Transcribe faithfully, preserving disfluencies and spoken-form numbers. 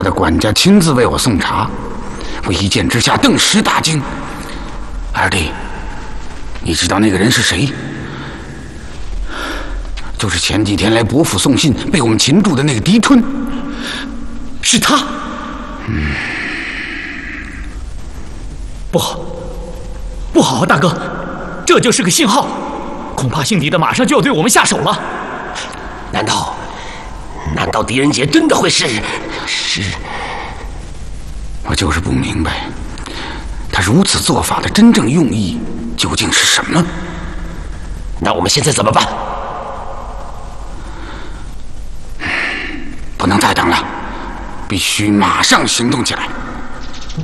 的管家亲自为我送茶，我一见之下顿时大惊。二弟，你知道那个人是谁？就是前几天来伯府送信被我们擒住的那个狄春， 是他。 嗯， 不好，不好，大哥，这就是个信号，恐怕姓狄的马上就要对我们下手了。 难道，难道狄仁杰真的会是是？ 我就是不明白，他如此做法的真正用意究竟是什么？ 那我们现在怎么办？ 不能再等了，必须马上行动起来。